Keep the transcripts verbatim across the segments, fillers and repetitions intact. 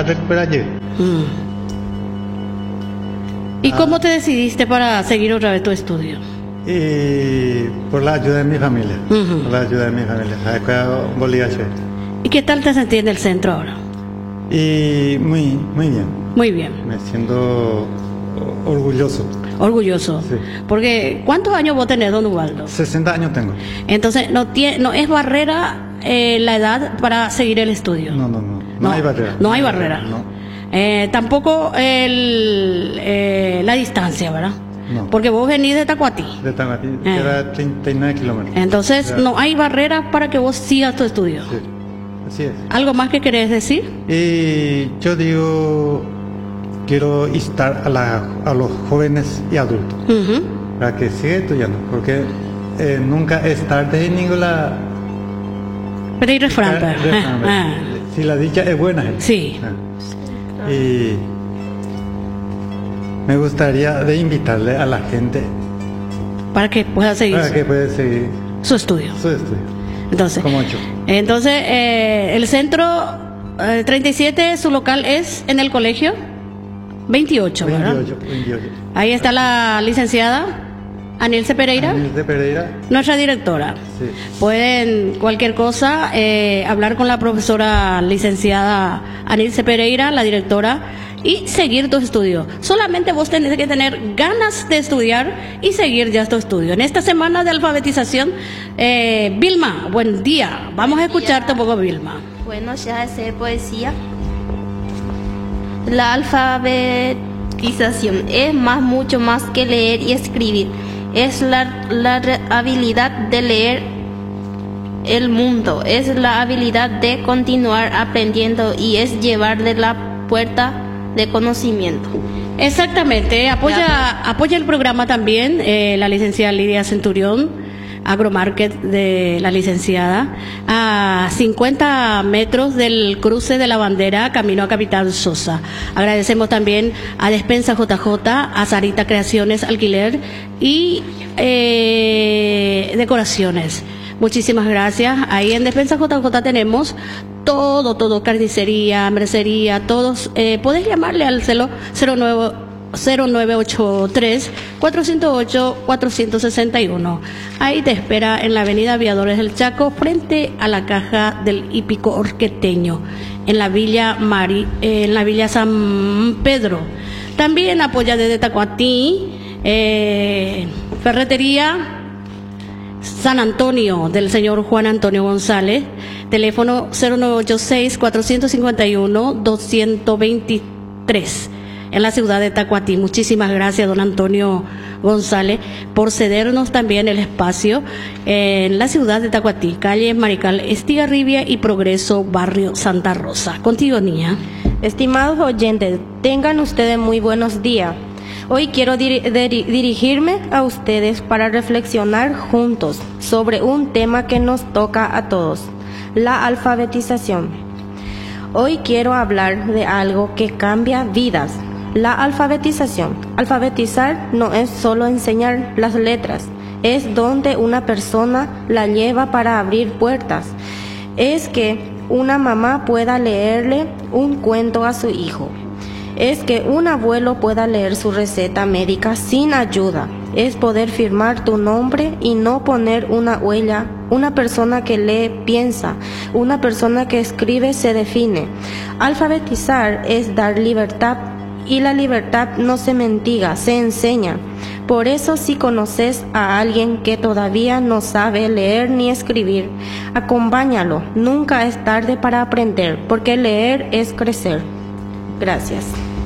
a recuperar allí. Mm. ¿Y ah. cómo te decidiste para seguir otra vez tu estudio? Y por la ayuda de mi familia, uh-huh. por la ayuda de mi familia, a obligación. ¿Y qué tal te sentís en el centro ahora? Y muy, muy bien. Muy bien. Me siento orgulloso. Orgulloso. Sí. Porque, ¿cuántos años vos tenés, don Ubaldo? sesenta años tengo. Entonces, ¿no, tiene, no es barrera eh, la edad para seguir el estudio? No, no, no. No, no hay barrera. No hay barrera. No. Eh, tampoco el, eh, la distancia, ¿verdad? No. Porque vos venís de Tacuatí. De Tacuatí, eh. Era treinta y nueve kilómetros. Entonces, ya. No hay barreras para que vos sigas tu estudio. Sí, así es. ¿Algo más que querés decir? Y yo digo, quiero instar a, la, a los jóvenes y adultos uh-huh. para que sigan estudiando, porque eh, nunca es tarde en ninguna... Pero hay refrán. Ah. Si la dicha es buena. Sí. Ah. Y me gustaría de invitarle a la gente para que pueda seguir, para que pueda seguir su estudio. Su estudio. Entonces, como yo. Entonces eh, el centro eh, treinta y siete, su local es en el colegio veintiocho, ¿verdad? veintiocho, veintiocho. Ahí está la licenciada Anilce Pereira, Anilce Pereira, nuestra directora. Sí. Pueden cualquier cosa eh, hablar con la profesora licenciada Anilce Pereira, la directora, y seguir tu estudio. Solamente vos tenés que tener ganas de estudiar y seguir ya tu estudio. En esta semana de alfabetización, eh, Vilma, buen día. Vamos a escucharte un poco, Vilma. Bueno, ya sé poesía. La alfabetización es más, mucho más que leer y escribir. Es la, la habilidad de leer el mundo, es la habilidad de continuar aprendiendo y es llevar de la puerta de conocimiento. Exactamente, apoya, apoya el programa también eh, la licenciada Lidia Centurión, Agromarket de la licenciada, a cincuenta metros del cruce de la bandera, camino a Capital Sosa. Agradecemos también a Despensa J J, a Sarita Creaciones Alquiler y eh, Decoraciones. Muchísimas gracias. Ahí en Despensa J J tenemos todo, todo, carnicería, mercería, todos. Eh, podés llamarle al celo cero nueve ocho tres, cuatro cero ocho, cuatro seis uno. Ahí te espera en la avenida Aviadores del Chaco, frente a la caja del hípico orqueteño, en la Villa Mari, eh, en la Villa San Pedro. También apoya desde Tacuatí, eh, Ferretería San Antonio del señor Juan Antonio González, teléfono cero nueve ocho seis, cuatro cinco uno, dos dos tres, en la ciudad de Tacuatí. Muchísimas gracias, don Antonio González, por cedernos también el espacio en la ciudad de Tacuatí, calle Marical Estigarribia y Progreso, barrio Santa Rosa. Contigo, niña. Estimados oyentes, tengan ustedes muy buenos días. Hoy quiero dir- dir- dirigirme a ustedes para reflexionar juntos sobre un tema que nos toca a todos, la alfabetización. Hoy quiero hablar de algo que cambia vidas, la alfabetización. Alfabetizar no es solo enseñar las letras, es donde una persona la lleva para abrir puertas. Es que una mamá pueda leerle un cuento a su hijo. Es que un abuelo pueda leer su receta médica sin ayuda. Es poder firmar tu nombre y no poner una huella. Una persona que lee piensa. Una persona que escribe se define. Alfabetizar es dar libertad, y la libertad no se mendiga, se enseña. Por eso, si conoces a alguien que todavía no sabe leer ni escribir, acompáñalo. Nunca es tarde para aprender, porque leer es crecer. Gracias.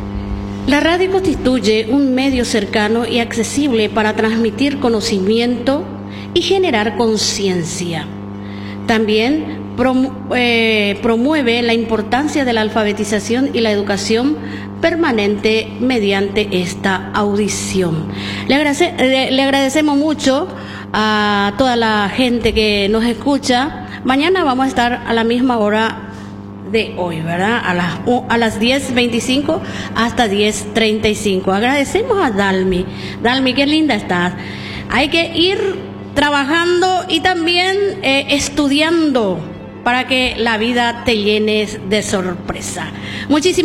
La radio constituye un medio cercano y accesible para transmitir conocimiento y generar conciencia. También prom eh, promueve la importancia de la alfabetización y la educación permanente mediante esta audición. Le, agradece le, le agradecemos mucho a toda la gente que nos escucha. Mañana vamos a estar a la misma hora de hoy, ¿verdad? A las, a las diez veinticinco hasta diez treinta y cinco. Agradecemos a Dalmi. Dalmi, qué linda estás. Hay que ir trabajando y también eh, estudiando para que la vida te llene de sorpresa. Muchísimas